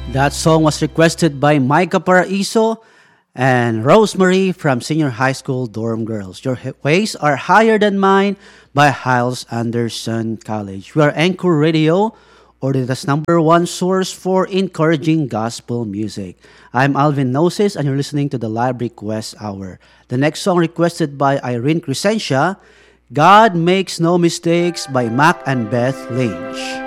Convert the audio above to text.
That song was requested by Micah Paraiso and Rosemary from Senior High School Dorm Girls. Your ways are higher than mine by Hiles Anderson College. We are Anchor Radio, Orlina's number one source for encouraging gospel music. I'm Alvin Noses, and you're listening to the Live Request Hour. The next song requested by Irene Crescentia, God Makes No Mistakes by Mac and Beth Lynch.